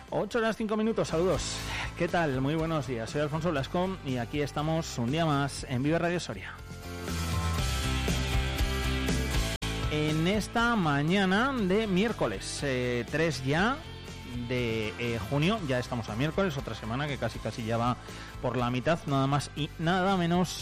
8 horas 5 minutos, saludos. ¿Qué tal? Muy buenos días, soy Alfonso Blasco y aquí estamos un día más en Vive Radio Soria. En esta mañana de miércoles 3 ya de junio, ya estamos a miércoles, otra semana que casi ya va por la mitad, nada más y nada menos,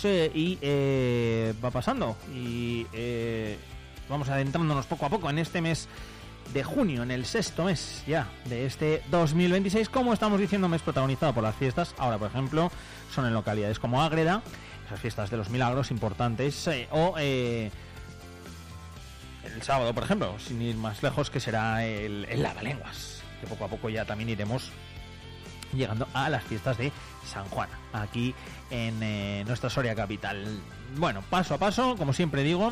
va pasando y vamos adentrándonos poco a poco en este mes de junio, en el sexto mes ya de este 2026, como estamos diciendo, mes protagonizado por las fiestas. Ahora, por ejemplo, son en localidades como Ágreda, esas fiestas de los milagros importantes, o el sábado, por ejemplo, sin ir más lejos, que será el Lavalenguas, que poco a poco ya también iremos llegando a las fiestas de San Juan, aquí en nuestra Soria capital. Bueno, paso a paso, como siempre digo,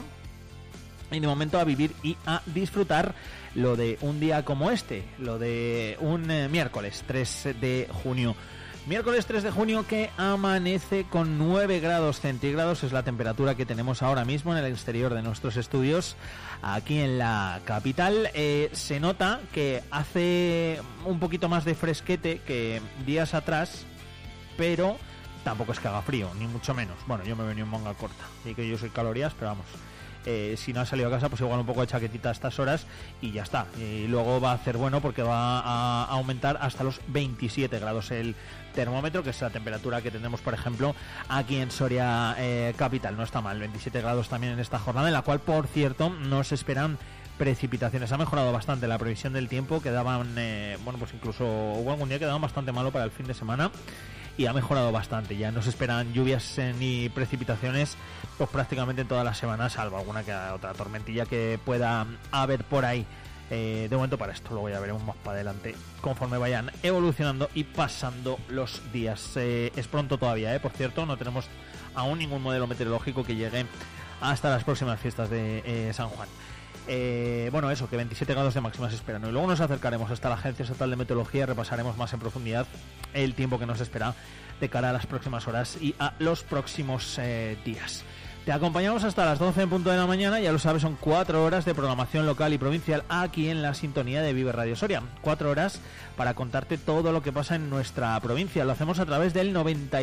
y de momento a vivir y a disfrutar lo de un día como este, lo de un miércoles 3 de junio. Miércoles 3 de junio que amanece con 9 grados centígrados, es la temperatura que tenemos ahora mismo en el exterior de nuestros estudios, aquí en la capital. Se nota que hace un poquito más de fresquete que días atrás, pero tampoco es que haga frío, ni mucho menos. Bueno, yo me he venido en manga corta, y que yo soy calorías, pero vamos. Si no has salido a casa, pues igual un poco de chaquetita a estas horas y ya está. Y luego va a hacer bueno porque va a aumentar hasta los 27 grados el termómetro, que es la temperatura que tendremos, por ejemplo, aquí en Soria capital. No está mal, 27 grados también en esta jornada, en la cual, por cierto, no se esperan precipitaciones. Ha mejorado bastante la previsión del tiempo, que daban, bueno, pues incluso hubo algún día que daban bastante malo para el fin de semana. Y ha mejorado bastante, ya no se esperan lluvias ni precipitaciones pues prácticamente en todas las semanas, salvo alguna que otra tormentilla que pueda haber por ahí. De momento para esto, luego ya veremos más para adelante conforme vayan evolucionando y pasando los días. Es pronto todavía, por cierto, no tenemos aún ningún modelo meteorológico que llegue hasta las próximas fiestas de San Juan. Bueno, eso, que 27 grados de máxima se esperan. Y luego nos acercaremos hasta la Agencia Estatal de Meteorología y repasaremos más en profundidad el tiempo que nos espera de cara a las próximas horas y a los próximos días. Te acompañamos hasta las 12 en punto de la mañana, ya lo sabes, son 4 horas de programación local y provincial aquí en la sintonía de Vive Radio Soria. 4 horas para contarte todo lo que pasa en nuestra provincia. Lo hacemos a través del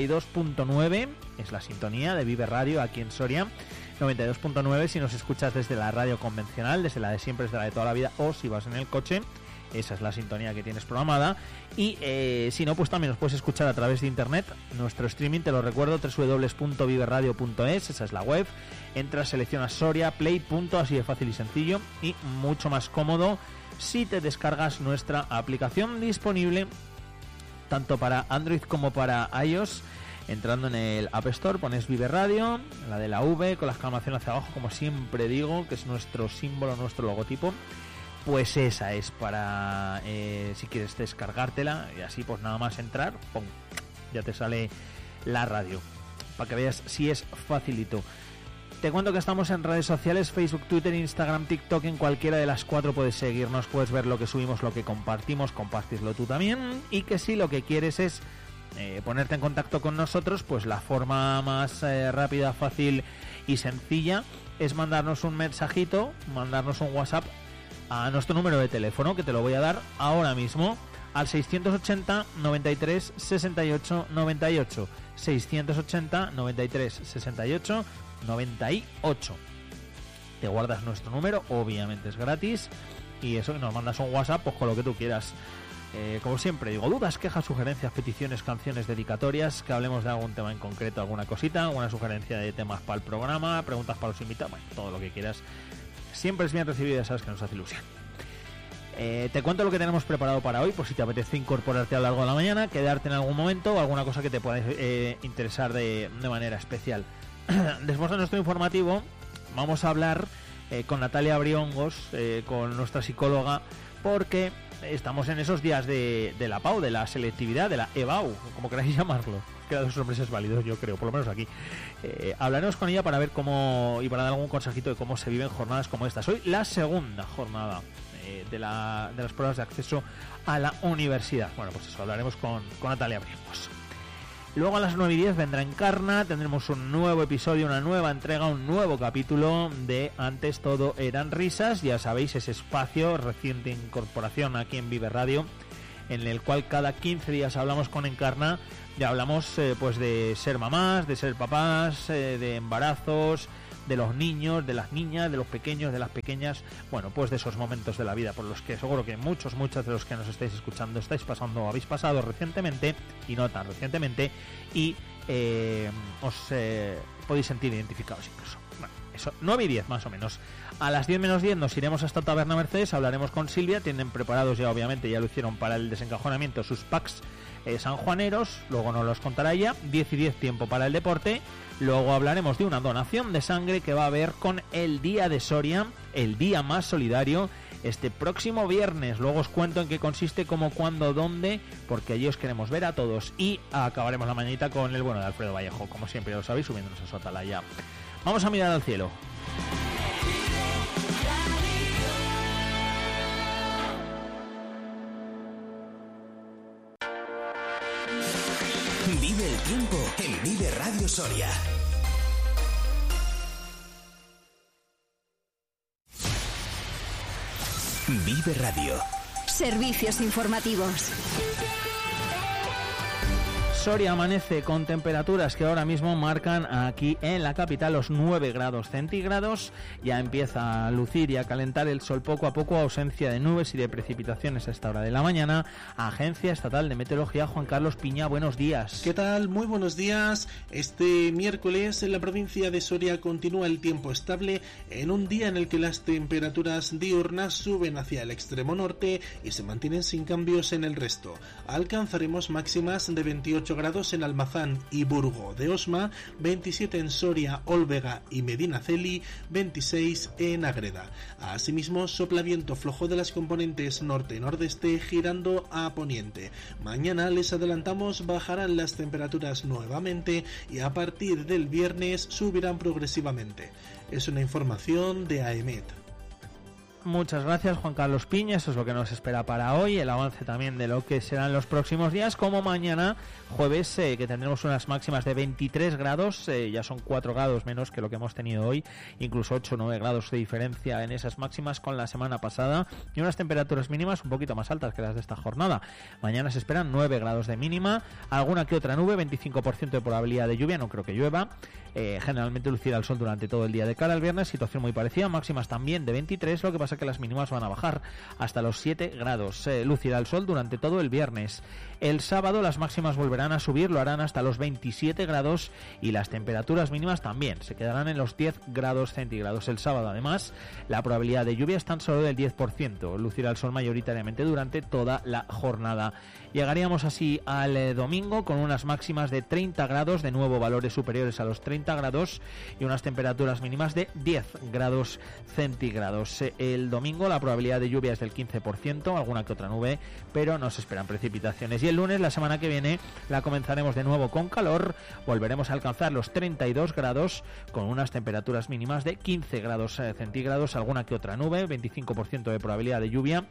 92.9, es la sintonía de Vive Radio aquí en Soria. 92.9 si nos escuchas desde la radio convencional, desde la de siempre, desde la de toda la vida, o si vas en el coche, esa es la sintonía que tienes programada. Y si no, pues también nos puedes escuchar a través de internet. Nuestro streaming, te lo recuerdo, www.viveradio.es, esa es la web. Entras, seleccionas Soria, play, así de fácil y sencillo, y mucho más cómodo si te descargas nuestra aplicación, disponible tanto para Android como para iOS. Entrando en el App Store pones Vive Radio, la de la V con la exclamación hacia abajo, como siempre digo, que es nuestro símbolo, nuestro logotipo. Pues esa es para si quieres descargártela, y así pues nada más entrar, ¡pum!, ya te sale la radio, para que veas si es facilito. Te cuento que estamos en redes sociales, Facebook, Twitter, Instagram, TikTok, en cualquiera de las 4 puedes seguirnos, puedes ver lo que subimos, lo que compartimos, compártelo tú también, y que si lo que quieres es ponerte en contacto con nosotros, pues la forma más rápida, fácil y sencilla es mandarnos un mensajito, mandarnos un WhatsApp a nuestro número de teléfono, que te lo voy a dar ahora mismo, al 680 93 68 98, 680 93 68 98. Te guardas nuestro número, obviamente es gratis, y eso, que nos mandas un WhatsApp pues con lo que tú quieras. Como siempre digo, dudas, quejas, sugerencias, peticiones, canciones, dedicatorias, que hablemos de algún tema en concreto, alguna cosita, alguna sugerencia de temas para el programa, preguntas para los invitados, bueno, todo lo que quieras. Siempre es bien recibido, ya sabes que nos hace ilusión. Te cuento lo que tenemos preparado para hoy, por si te apetece incorporarte a lo largo de la mañana, quedarte en algún momento o alguna cosa que te pueda interesar de manera especial. Después de nuestro informativo vamos a hablar con Natalia Briongos, con nuestra psicóloga, porque estamos en esos días de la PAU, de la selectividad, de la EBAU, como queráis llamarlo. Quedan dos nombres válidos, yo creo, por lo menos aquí. Hablaremos con ella para ver cómo, y para dar algún consejito de cómo se viven jornadas como estas. Hoy la segunda jornada de las pruebas de acceso a la universidad. Bueno, pues eso, hablaremos con Natalia Briongos. Luego a las 9:10 vendrá Encarna, tendremos un nuevo episodio, una nueva entrega, un nuevo capítulo de Antes todo eran risas. Ya sabéis, ese espacio, reciente incorporación aquí en Vive Radio, en el cual cada 15 días hablamos con Encarna y hablamos pues de ser mamás, de ser papás, de embarazos, de los niños, de las niñas, de los pequeños, de las pequeñas, bueno, pues de esos momentos de la vida por los que seguro que muchos de los que nos estáis escuchando estáis pasando, habéis pasado recientemente y no tan recientemente, y os podéis sentir identificados incluso. Bueno, eso, 9 y 10 más o menos. A las 10 menos 10 nos iremos hasta Taberna Mercedes, hablaremos con Silvia, tienen preparados ya, obviamente, ya lo hicieron para el desencajonamiento, sus packs sanjuaneros, luego nos los contará ella. 10 y 10 tiempo para el deporte. Luego hablaremos de una donación de sangre que va a haber con el Día de Soria, el día más solidario, este próximo viernes. Luego os cuento en qué consiste, cómo, cuándo, dónde, porque allí os queremos ver a todos. Y acabaremos la mañanita con el bueno de Alfredo Vallejo, como siempre lo sabéis, subiéndonos a su atalaya. Vamos a mirar al cielo. Vive el tiempo en Vive Radio Soria. Vive Radio. Servicios informativos. Soria amanece con temperaturas que ahora mismo marcan aquí en la capital los 9 grados centígrados. Ya empieza a lucir y a calentar el sol poco a poco, ausencia de nubes y de precipitaciones a esta hora de la mañana. Agencia Estatal de Meteorología, Juan Carlos Piña, buenos días. ¿Qué tal? Muy buenos días. Este miércoles en la provincia de Soria continúa el tiempo estable en un día en el que las temperaturas diurnas suben hacia el extremo norte y se mantienen sin cambios en el resto. Alcanzaremos máximas de 28 grados en Almazán y Burgo de Osma, 27 en Soria, Olvega y Medinaceli, 26 en Ágreda. Asimismo, sopla viento flojo de las componentes norte y nordeste girando a poniente. Mañana, les adelantamos, bajarán las temperaturas nuevamente y a partir del viernes subirán progresivamente. Es una información de AEMET. Muchas gracias, Juan Carlos Piña. Eso es lo que nos espera para hoy, el avance también de lo que serán los próximos días, como mañana jueves, que tendremos unas máximas de 23 grados, ya son 4 grados menos que lo que hemos tenido hoy, incluso 8 o 9 grados de diferencia en esas máximas con la semana pasada, y unas temperaturas mínimas un poquito más altas que las de esta jornada. Mañana se esperan 9 grados de mínima, alguna que otra nube, 25% de probabilidad de lluvia, no creo que llueva. Generalmente lucirá el sol durante todo el día. De cara al viernes, situación muy parecida, máximas también de 23, lo que pasa que las mínimas van a bajar hasta los 7 grados. Lucirá el sol durante todo el viernes. El sábado las máximas volverán a subir, lo harán hasta los 27 grados y las temperaturas mínimas también se quedarán en los 10 grados centígrados. El sábado, además, la probabilidad de lluvia es tan solo del 10%. Lucirá el sol mayoritariamente durante toda la jornada. Llegaríamos así al domingo con unas máximas de 30 grados, de nuevo valores superiores a los 30 grados y unas temperaturas mínimas de 10 grados centígrados. El domingo la probabilidad de lluvia es del 15%, alguna que otra nube, pero no se esperan precipitaciones. Y el lunes, la semana que viene, la comenzaremos de nuevo con calor, volveremos a alcanzar los 32 grados con unas temperaturas mínimas de 15 grados centígrados, alguna que otra nube, 25% de probabilidad de lluvia.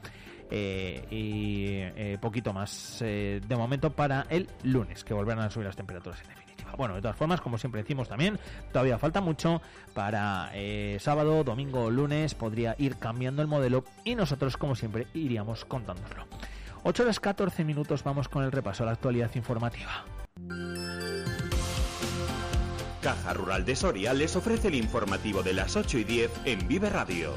Poquito más de momento para el lunes, que volverán a subir las temperaturas en definitiva. Bueno, de todas formas, como siempre decimos también, todavía falta mucho para sábado, domingo o lunes. Podría ir cambiando el modelo y nosotros, como siempre, iríamos contándoslo. 8 horas 14 minutos, vamos con el repaso a la actualidad informativa. Caja Rural de Soria les ofrece el informativo de las 8 y 10 en Vive Radio.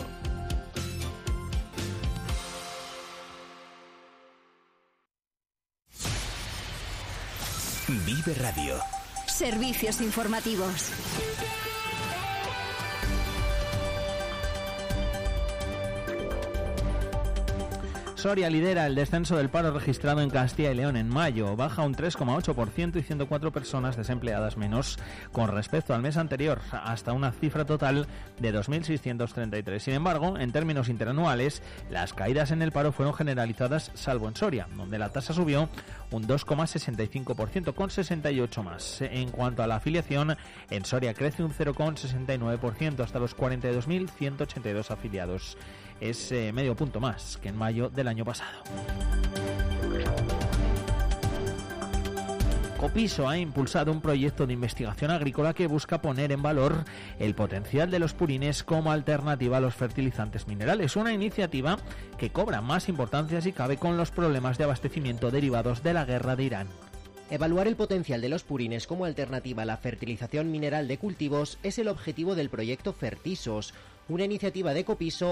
Vive Radio. Servicios informativos. Soria lidera el descenso del paro registrado en Castilla y León en mayo. Baja un 3,8% y 104 personas desempleadas menos con respecto al mes anterior, hasta una cifra total de 2.633. Sin embargo, en términos interanuales, las caídas en el paro fueron generalizadas, salvo en Soria, donde la tasa subió un 2,65%, con 68 más. En cuanto a la afiliación, en Soria crece un 0,69% hasta los 42.182 afiliados. Es medio punto más que en mayo del año pasado. Copiso ha impulsado un proyecto de investigación agrícola que busca poner en valor el potencial de los purines como alternativa a los fertilizantes minerales, una iniciativa que cobra más importancia si cabe con los problemas de abastecimiento derivados de la guerra de Irán. Evaluar el potencial de los purines como alternativa a la fertilización mineral de cultivos es el objetivo del proyecto Fertisos, una iniciativa de Copiso